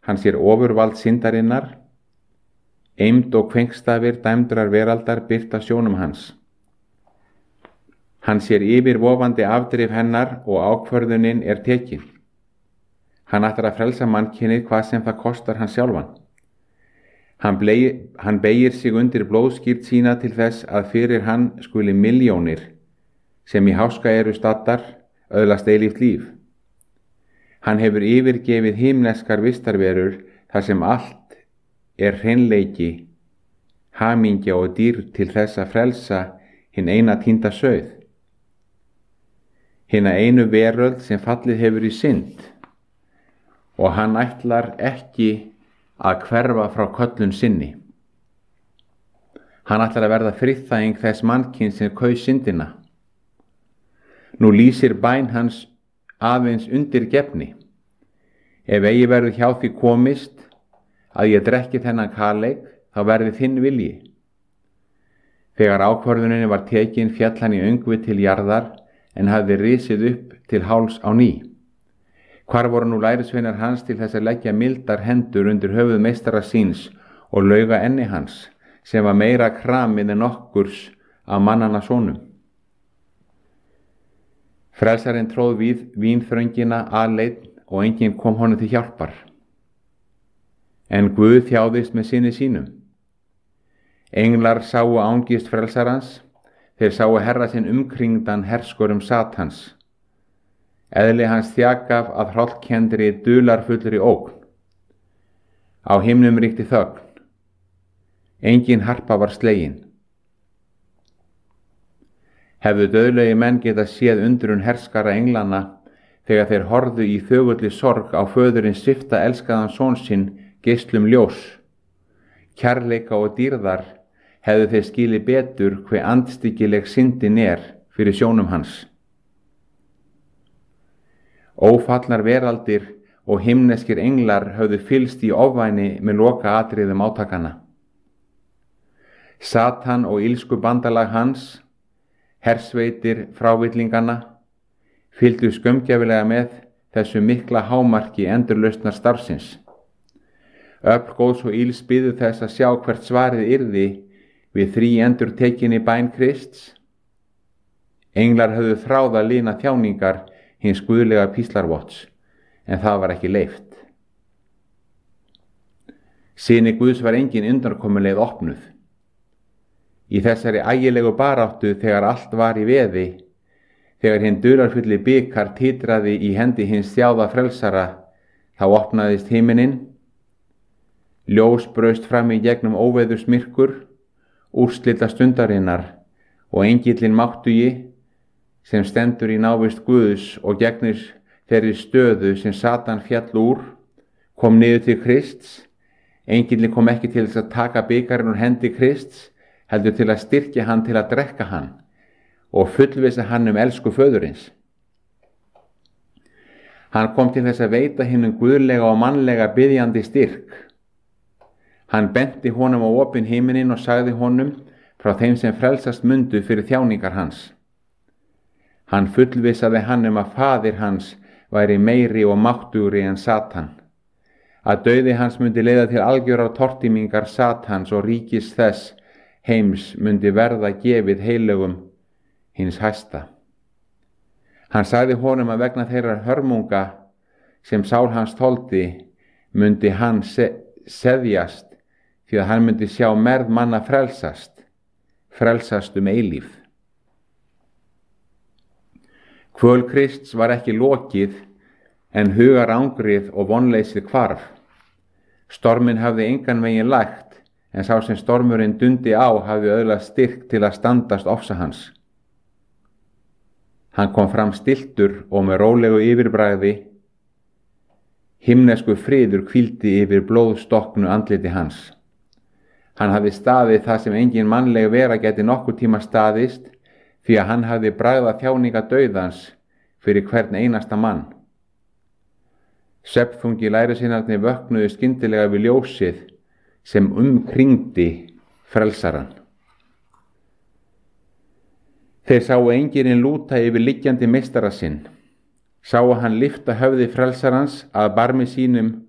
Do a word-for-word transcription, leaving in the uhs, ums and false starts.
Hann sér ofurvald syndarinnar, eymd og kvengstafir dæmdrar veraldar birta sjónum hans. Hann sér yfirvofandi afdrif hennar og ákvörðunin er tekin. Hann ætlar að frelsa mannkynið hvað sem það kostar hann sjálfan. Hann, blei, hann beygir sig undir blóðskýrt sína til þess að fyrir hann skuli milljónir sem í háska eru staddar öðlast eilíft líf. Hann hefur yfirgefið himneskar vistarverur þar sem allt er hreinleiki, hamingja og dýrð til þess að frelsa hinn eina týnda sauð. Hina einu veröld sem fallið hefur í synd, og hann ætlar ekki að hverfa frá köllun sinni. Hann ætlar að verða friðþæging þess mannkyn sem kaus syndina. Nú lýsir bæn hans aðeins undir gefni. Ef eigi verður hjá því komist að ég drekki þennan kaleik, þá verði þinn vilji. Þegar ákvörðuninni var tekin féll hann í öngvi til jarðar en hafði risið upp til háls á ný. Hvar voru nú lærisveinar hans til þess að leggja mildar hendur undir höfuð meistara síns og lauga enni hans, sem var meira kramið en okkurs af mannanna sonum. Frelsarinn tróð við vínþröngina aleinn og enginn kom honum til hjálpar. En Guð þjáðist með syni sínum. Englar sáu ángist frelsarans, þeir sáu herra sinn umkringdan herskurum Satans. Eðli hans þjakaf að hrollkendri dularfullri ógn. Á himnum ríkti þögn. Engin harpa var slegin. Hefðu dauðlegi menn geta séð undrun herskara englana þegar þeir horfðu í þögulli sorg á föðurinn svipta elskaðan son sinn geislum ljós. Kærleika og dýrðar hefðu þeir skilið betur hve andstyggileg syndin er fyrir sjónum hans. Ófallnar veraldir og himneskir englar höfðu fylst í ofvæni með loka atriðum átakana. Satan og ilsku bandalag hans, hersveitir frávillingana, fylgdu skömmgjafilega með þessu mikla hámarki endurlausnar starfsins. Öfl góðs og íls biðu þess að sjá hvert svarið yrði við þrí endur tekinni bæn Krists. Englar höfðu þráð að lina þjáningar hins guðlega píslarvotts, en það var ekki leyft. Syni Guðs var engin undankomuleið opnuð. Í þessari ægilegu baráttu þegar allt var í veði, þegar hinn dularfulli bikar titraði í hendi hins þjáða frelsara, þá opnaðist himinin, ljós braust fram í gegnum óveðursmyrkur, úrslita stundarinnar og engillinn máttugi, sem stendur í návist Guðs og gegnir þeirri stöðu sem Satan fjall úr, kom niður til Krists. Engillinn kom ekki til þess að taka bikarinn úr hendi Krists, heldur til að styrkja hann til að drekka hann og fullvissa hann um elsku föðurins. Hann kom til þess að veita hinum guðlega og mannlega biðjandi styrk. Hann benti honum á opinn himinin og sagði honum frá þeim sem frelsast mundu fyrir þjáningar hans. Hann fullvissaði hann um að faðir hans væri meiri og máttugri en Satan, að dauði hans myndi leiða til algjörar tortímingar Satans og ríkis þess heims myndi verða gefið heilögum hins hæsta. Hann sagði honum að vegna þeirra hörmunga sem sál hans þoldi myndi hann se seðjast því að hann myndi sjá merð manna frelsast, frelsast um eilíf. Kvöl Krists var ekki lokið, en hugarangrið og vonleysið hvarf. Storminn hafði engan veginn lægt, en sá sem stormurinn dundi á hafði öðlast styrk til að standast ofsa hans. Hann kom fram stiltur og með rólegu yfirbragði. Himnesku friður hvíldi yfir blóðstokknu andliti hans. Hann hafði staðið það sem engin mannleg vera gæti nokkur tíma staðist, því að hann hafði bragðað þjáninga dauðans fyrir hvern einasta mann. Svefnþungi lærisveinarnir vöknuðu skyndilega við ljósið sem umkringdi frelsaran. Þeir sáu enginn lúta yfir liggjandi meistara sinn, sáu hann lyfta höfði frelsarans að barmi sínum